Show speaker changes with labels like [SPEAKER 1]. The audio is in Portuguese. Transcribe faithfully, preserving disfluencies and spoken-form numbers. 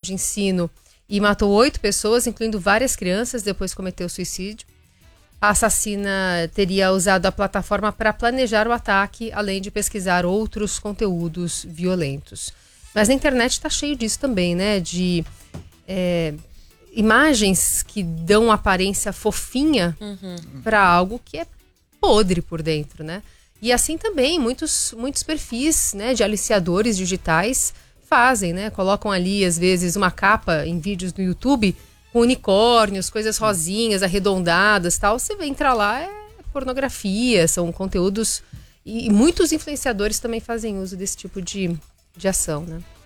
[SPEAKER 1] de ensino e matou oito pessoas, incluindo várias crianças, depois cometeu suicídio. A assassina teria usado a plataforma para planejar o ataque, além de pesquisar outros conteúdos violentos. Mas na internet está cheio disso também, né? De é, imagens que dão aparência fofinha uhum. para algo que é podre por dentro, né? E assim também muitos, muitos perfis, né, de aliciadores digitais fazem, né? Colocam ali, às vezes, uma capa em vídeos no YouTube com unicórnios, coisas rosinhas, arredondadas e tal. Você entra lá, é pornografia, são conteúdos... E, e muitos influenciadores também fazem uso desse tipo de, de ação, né?